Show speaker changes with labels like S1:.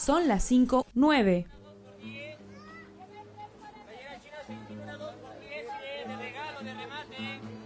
S1: Son las 5:09.
S2: Galletas chinas 21, 2 por 10, de regalo, de remate.